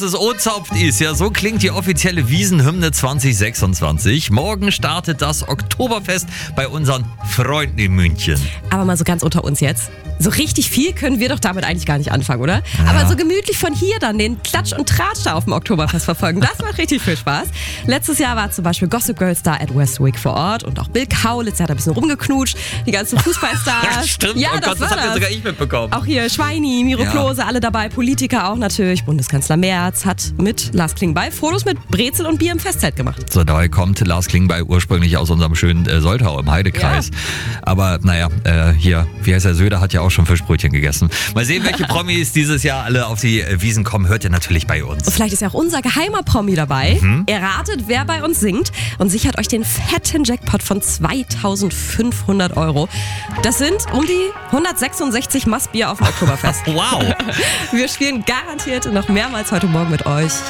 es ozapft ist. Ja, so klingt die offizielle Wiesenhymne 2026. Morgen startet das Oktoberfest bei unseren Freunden in München. Aber mal so ganz unter uns jetzt. So richtig viel können wir doch damit eigentlich gar nicht anfangen, oder? Ja. Aber so gemütlich von hier dann den Klatsch und Tratsch da auf dem Oktoberfest verfolgen, das macht richtig viel Spaß. Letztes Jahr war zum Beispiel Gossip Girl Star at Westwick vor Ort und auch Bill Kaulitz hat ein bisschen rumgeknutscht. Die ganzen Fußballstars. Stimmt, ja, oh das Gott, das habe ja sogar ich mitbekommen. Auch hier Schweini, Miro Klose, alle dabei, Politiker auch natürlich. Bundeskanzler Merz hat mit Lars Klingbeil Fotos mit Brezel und Bier im Festzelt gemacht. So, dabei kommt Lars Klingbeil ursprünglich aus unserem schönen Soltau im Heidekreis. Ja. Aber naja, hier, wie heißt der, Söder hat ja auch schon Fischbrötchen gegessen. Mal sehen, welche Promis dieses Jahr alle auf die Wiesen kommen, hört ihr natürlich bei uns. Und vielleicht ist ja auch unser geheimer Promi dabei. Ihr ratet, wer bei uns singt und sichert euch den fetten Jackpot von 2.500 €. Das sind um die 166 Maßbier auf dem Oktoberfest. Wow! Wir spielen garantiert noch mehrmals heute Morgen mit euch.